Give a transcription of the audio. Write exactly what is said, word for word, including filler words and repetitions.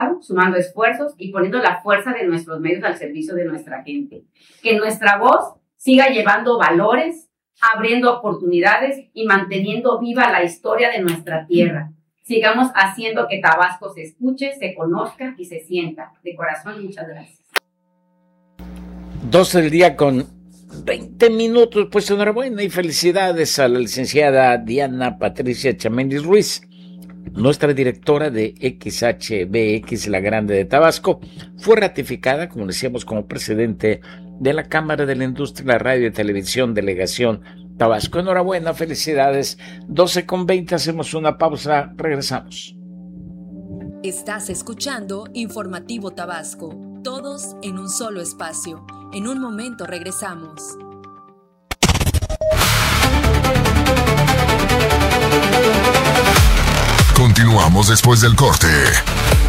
sumando esfuerzos y poniendo la fuerza de nuestros medios al servicio de nuestra gente. Que nuestra voz siga llevando valores, abriendo oportunidades y manteniendo viva la historia de nuestra tierra. Sigamos haciendo que Tabasco se escuche, se conozca y se sienta. De corazón, muchas gracias. doce del día con veinte minutos, pues enhorabuena y felicidades a la licenciada Diana Patricia Chamendi Ruiz, nuestra directora de X H B X La Grande de Tabasco. Fue ratificada, como decíamos, como presidente de la Cámara de la Industria, la Radio y Televisión, Delegación Tabasco. Enhorabuena, felicidades. doce con veinte, hacemos una pausa, regresamos. Estás escuchando Informativo Tabasco, todos en un solo espacio. En un momento regresamos. Continuamos después del corte.